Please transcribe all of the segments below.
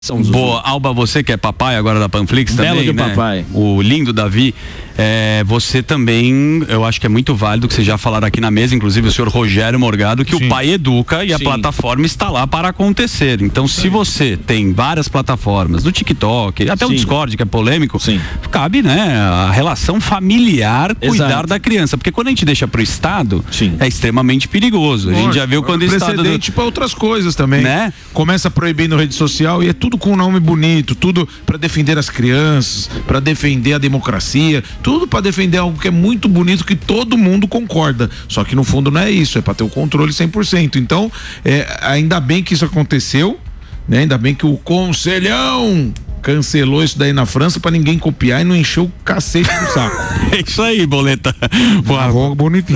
Boa, Alba, você que é papai agora da Panflix também, Belo de né? papai. O lindo Davi, você também, eu acho que é muito válido que vocês já falaram aqui na mesa, inclusive o senhor Rogério Morgado, que o pai educa e a plataforma está lá para acontecer. Então, se você tem várias plataformas, do TikTok, até o Discord, que é polêmico, cabe, né, a relação familiar cuidar da criança, porque quando a gente deixa pro Estado, é extremamente perigoso. A gente já viu quando o Estado... precedente para outras coisas também, né? Começa proibindo rede social e é tudo com um nome bonito, tudo para defender as crianças, para defender a democracia, tudo para defender algo que é muito bonito, que todo mundo concorda, só que no fundo não é isso, é para ter o controle 100%. Então, ainda bem que isso aconteceu, né? Ainda bem que o Conselhão cancelou isso daí na França pra ninguém copiar e não encher o cacete do saco. É isso aí, Boleta. Boa, bonitinho.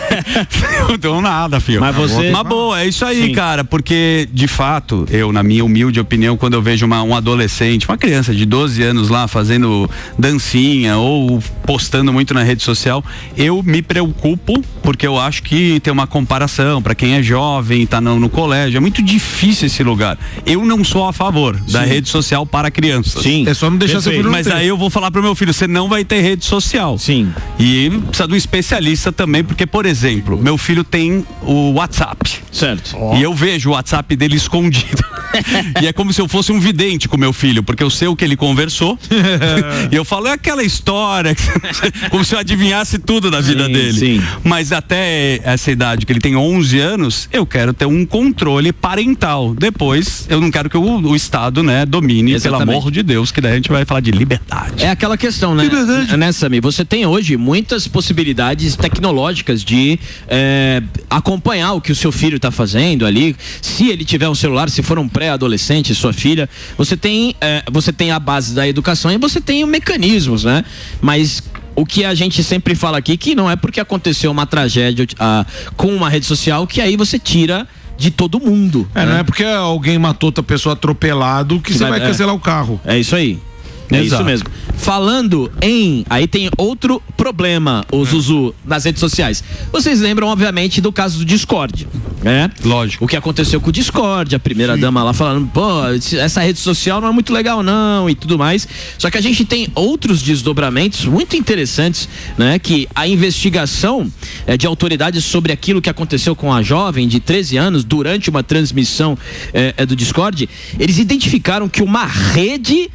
Não deu nada, filho. Mas você... Mas boa, é isso aí, cara, porque de fato, eu, na minha humilde opinião, quando eu vejo um adolescente, uma criança de 12 anos lá fazendo dancinha ou postando muito na rede social, eu me preocupo, porque eu acho que tem uma comparação pra quem é jovem, tá no colégio, é muito difícil esse lugar. Eu não sou a favor da rede social para crianças. Sim. É só não deixar seu filho. Mas aí eu vou falar pro meu filho, você não vai ter rede social. Sim. E precisa de um especialista também, porque, por exemplo, meu filho tem o WhatsApp. Certo. E eu vejo o WhatsApp dele escondido. E é como se eu fosse um vidente com meu filho, porque eu sei o que ele conversou. E eu falo, é aquela história, como se eu adivinhasse tudo da vida dele. Sim. Mas até essa idade, que ele tem 11 anos, eu quero ter um controle parental. Depois, eu não quero que o Estado, né, domine. Exatamente. Pelo amor de Deus, que daí a gente vai falar de liberdade. É aquela questão, né? Né, Sami? Você tem hoje muitas possibilidades tecnológicas de acompanhar o que o seu filho está fazendo ali. Se ele tiver um celular, se for um pré-adolescente, sua filha, você tem a base da educação e você tem mecanismos, né? Mas o que a gente sempre fala aqui, que não é porque aconteceu uma tragédia com uma rede social que aí você tira de todo mundo. Não é porque alguém matou outra pessoa atropelado que você vai cancelar o carro. É isso aí. É isso mesmo. Falando aí tem outro problema, o Zuzu, nas redes sociais. Vocês lembram, obviamente, do caso do Discord, né? Lógico. O que aconteceu com o Discord, a primeira dama lá falando, pô, essa rede social não é muito legal não, e tudo mais. Só que a gente tem outros desdobramentos muito interessantes, né? Que a investigação de autoridades sobre aquilo que aconteceu com a jovem de 13 anos durante uma transmissão do Discord, eles identificaram que uma rede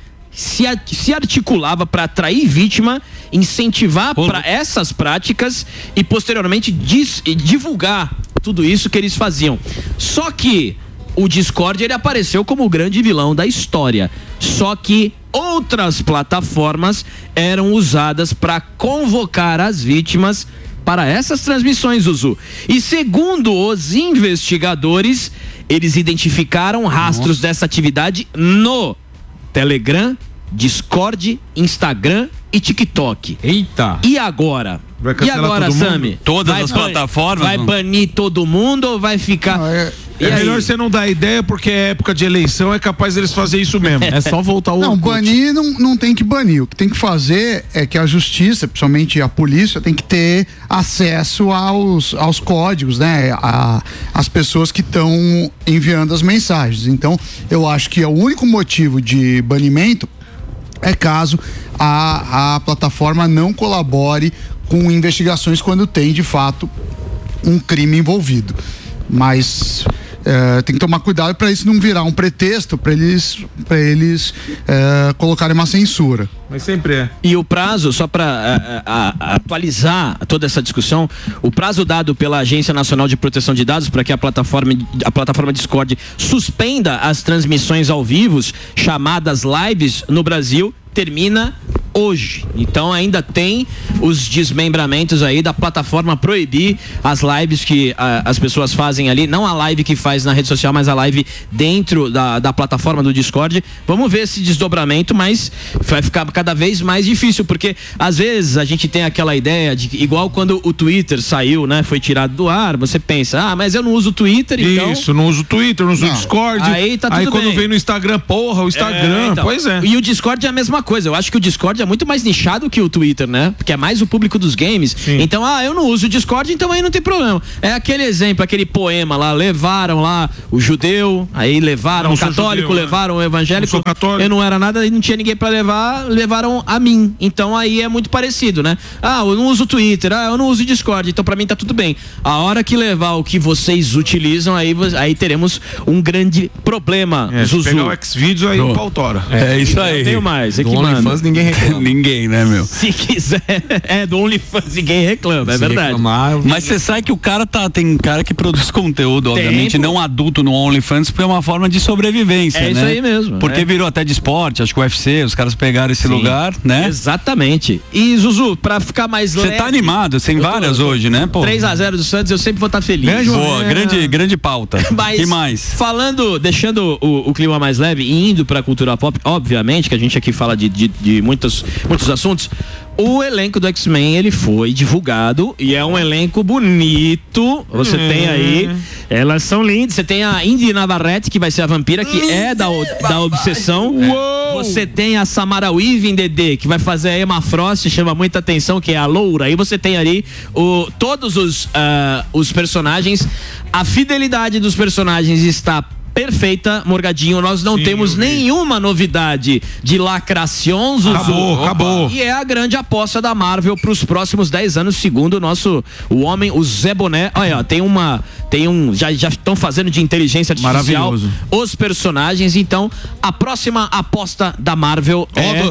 se articulava para atrair vítima, incentivar para essas práticas e posteriormente divulgar tudo isso que eles faziam. Só que o Discord, ele apareceu como o grande vilão da história. Só que outras plataformas eram usadas para convocar as vítimas para essas transmissões, Zuzu. E segundo os investigadores, eles identificaram rastros dessa atividade no Telegram, Discord, Instagram e TikTok. Eita! E agora? E agora, Sami? Todas as plataformas? Vai banir todo mundo ou vai ficar... É melhor você não dar ideia, porque é época de eleição, é capaz deles fazer isso mesmo. É só voltar o... Não, banir não tem que banir. O que tem que fazer é que a justiça, principalmente a polícia, tem que ter acesso aos códigos, né? As pessoas que estão enviando as mensagens. Então, eu acho que o único motivo de banimento é caso a plataforma não colabore com investigações quando tem, de fato, um crime envolvido. Mas tem que tomar cuidado para isso não virar um pretexto para eles colocarem uma censura. Mas sempre é. E o prazo, só para atualizar toda essa discussão, o prazo dado pela Agência Nacional de Proteção de Dados para que a plataforma Discord suspenda as transmissões ao vivo, chamadas lives no Brasil, termina hoje. Então ainda tem os desmembramentos aí da plataforma proibir as lives que as pessoas fazem ali, não a live que faz na rede social, mas a live dentro da plataforma do Discord. Vamos ver esse desdobramento, mas vai ficar cada vez mais difícil, porque às vezes a gente tem aquela ideia de igual quando o Twitter saiu, né, foi tirado do ar, você pensa, mas eu não uso o Twitter, então... Isso, não uso o Twitter, não uso o Discord. Aí tá tudo aí quando bem. vem no Instagram, porra, o Instagram, então, pois é. E o Discord é a mesma coisa, eu acho que o Discord é muito mais nichado que o Twitter, né? Porque é mais o público dos games. Sim. Então, eu não uso o Discord, então aí não tem problema. É aquele exemplo, aquele poema lá, levaram lá o judeu, aí levaram o católico, judeu, levaram o evangélico. Eu não era nada e não tinha ninguém pra levar, levaram a mim. Então aí é muito parecido, né? Eu não uso o Twitter, eu não uso o Discord, então pra mim tá tudo bem. A hora que levar o que vocês utilizam, aí teremos um grande problema, Zuzu. Se pegar o Xvideos, aí o pau tora. É isso aí. Eu tenho mais. Do OnlyFans ninguém reclama. Ninguém, né, meu? Se quiser, do OnlyFans ninguém reclama, é verdade. Reclamar, mas você sabe que o cara tem cara que produz conteúdo, obviamente, não adulto no OnlyFans, porque é uma forma de sobrevivência, né? É isso aí mesmo. Porque virou até de esporte, acho que o UFC, os caras pegaram esse lugar, né? Exatamente. E, Zuzu, pra ficar mais leve... Você tá animado, tem várias hoje, né, pô? 3-0 do Santos, eu sempre vou estar feliz. Boa, grande pauta. Mas, que mais? Deixando o clima mais leve e indo pra cultura pop, obviamente, que a gente aqui fala de muitos assuntos, o elenco do X-Men, ele foi divulgado e é um elenco bonito. Você tem aí, elas são lindas. Você tem a Indy Navarrete, que vai ser a vampira, que é da Obsessão. Você tem a Samara Weaving, Dedê, que vai fazer a Emma Frost, chama muita atenção, que é a loura. Aí você tem ali todos os personagens. A fidelidade dos personagens está perfeita, Morgadinho. Nós não temos nenhuma novidade de lacração, Zuzu. Acabou. E é a grande aposta da Marvel para os próximos 10 anos, segundo o homem, o Zé Boné. Olha, já estão fazendo de inteligência artificial os personagens. Então, a próxima aposta da Marvel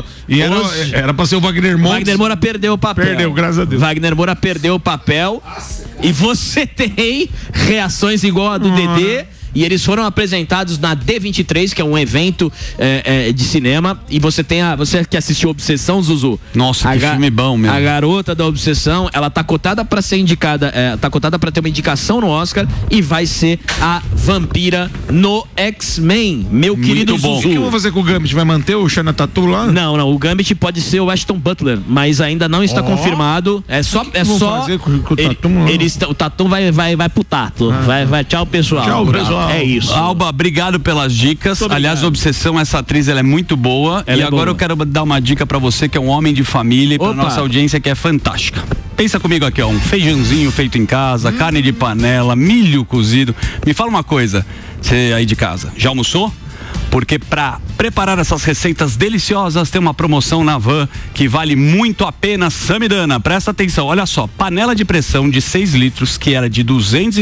era pra ser o Wagner Moura. Wagner Moura perdeu o papel. Perdeu, graças a Deus. Wagner Moura perdeu o papel. E você tem reações igual a do Dedê. E eles foram apresentados na D23, que é um evento de cinema. E você que assistiu Obsessão, Zuzu? Nossa, que filme bom, meu. A garota da Obsessão, ela tá cotada pra ser indicada, tá cotada pra ter uma indicação no Oscar e vai ser a vampira no X-Men, meu querido Zuzu. O que eu vou fazer com o Gambit? Vai manter o Shana Tattoo lá? Não, o Gambit pode ser o Ashton Butler, mas ainda não está confirmado. Fazer com o Tatum, o Tatum vai pro Tato. Vai, tchau, pessoal. Tchau, pessoal. É isso. Alba, obrigado pelas dicas. Aliás, Obsessão, essa atriz, ela é muito boa. E agora eu quero dar uma dica pra você que é um homem de família e pra nossa audiência que é fantástica. Pensa comigo aqui, um feijãozinho feito em casa, carne de panela, milho cozido. Me fala uma coisa, você aí de casa, já almoçou? Porque para preparar essas receitas deliciosas tem uma promoção na Van que vale muito a pena, Samidana. Presta atenção, olha só, panela de pressão de 6 litros que era de R$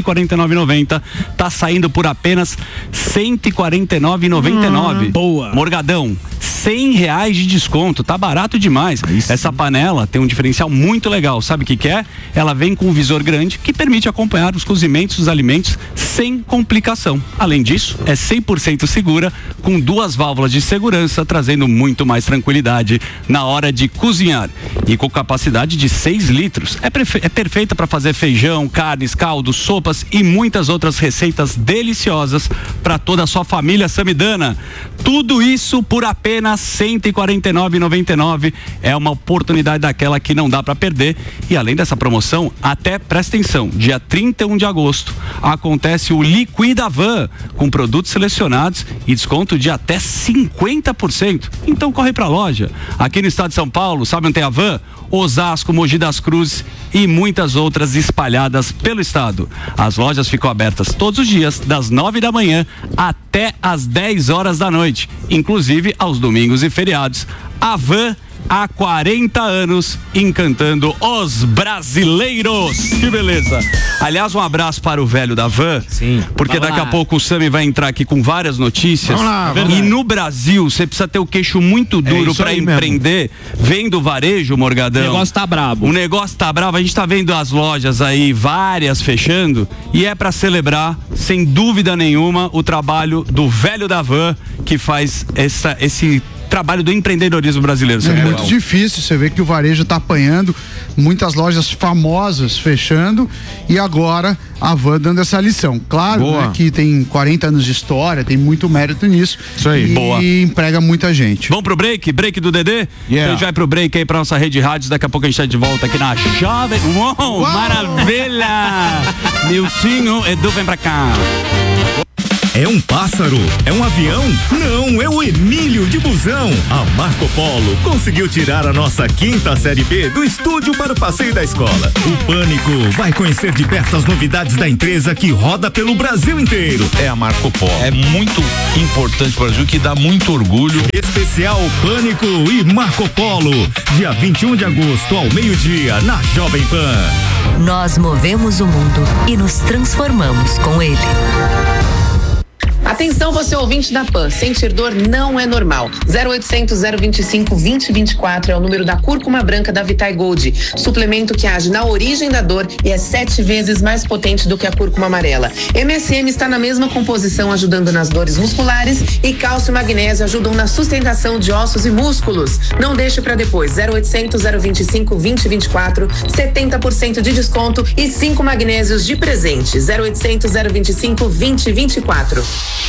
249,90 tá saindo por apenas R$ 149,99. Boa. Morgadão, R$100 de desconto, tá barato demais. Essa panela tem um diferencial muito legal, sabe o que é? Ela vem com um visor grande que permite acompanhar os cozimentos dos alimentos sem complicação. Além disso, é 100% segura, com 2 válvulas de segurança, trazendo muito mais tranquilidade na hora de cozinhar. E com capacidade de 6 litros. É perfeita para fazer feijão, carnes, caldos, sopas e muitas outras receitas deliciosas para toda a sua família Samidana. Tudo isso por apenas R$ 149,99. É uma oportunidade daquela que não dá para perder. E além dessa promoção, presta atenção, dia 31 de agosto acontece o Liquida Van, com produtos selecionados e desconto de até 50%. Então corre pra loja. Aqui no estado de São Paulo, sabe onde tem a Van? Osasco, Mogi das Cruzes e muitas outras espalhadas pelo estado. As lojas ficam abertas todos os dias, das 9 da manhã até as 10 horas da noite, inclusive aos domingos e feriados. A Van, há 40 anos, encantando os brasileiros. Que beleza. Aliás, um abraço para o velho da Van. Sim. Porque daqui a pouco o Sami vai entrar aqui com várias notícias. Vamos lá, e no Brasil, você precisa ter o queixo muito duro para empreender. Vendo o varejo, Morgadão. O negócio tá brabo. O negócio tá bravo. A gente tá vendo as lojas aí, várias fechando. E é para celebrar, sem dúvida nenhuma, o trabalho do velho da Van, que faz esse trabalho do empreendedorismo brasileiro. É muito difícil, você vê que o varejo está apanhando, muitas lojas fechando e agora a Van dando essa lição. Claro, né, que tem 40 anos de história, tem muito mérito nisso. Isso aí. E emprega muita gente. Vamos pro break do Dedê? Então já vai pro break aí pra nossa rede de rádios, daqui a pouco a gente tá de volta aqui na Jovem. Uou! Maravilha! Miltinho, Edu, vem pra cá. É um pássaro? É um avião? Não, é o Emílio de Busão. A Marco Polo conseguiu tirar a nossa 5ª série B do estúdio para o passeio da escola. O Pânico vai conhecer de perto as novidades da empresa que roda pelo Brasil inteiro. É a Marco Polo. É muito importante para o Brasil, que dá muito orgulho. Especial Pânico e Marco Polo, dia 21 de agosto ao meio-dia na Jovem Pan. Nós movemos o mundo e nos transformamos com ele. Atenção, você ouvinte da PAN, sentir dor não é normal. 0800 025 2024 é o número da cúrcuma branca da Vitae Gold, suplemento que age na origem da dor e é 7 vezes mais potente do que a cúrcuma amarela. MSM está na mesma composição, ajudando nas dores musculares, e cálcio e magnésio ajudam na sustentação de ossos e músculos. Não deixe para depois. 0800 025 2024, 70% de desconto e 5 magnésios de presente. 0800 025 2024.